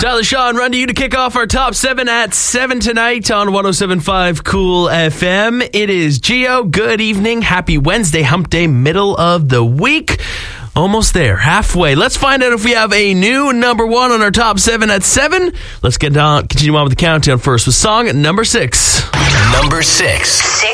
Tyler Sean, run to you to kick off our top 7 at 7 tonight on 107.5 Cool FM. It is Geo. Good evening. Happy Wednesday, hump day, middle of the week. Almost there, halfway. Let's find out if we have a new number 1 on our top 7 at 7. Let's continue on with the countdown first with song number 6. Number 6.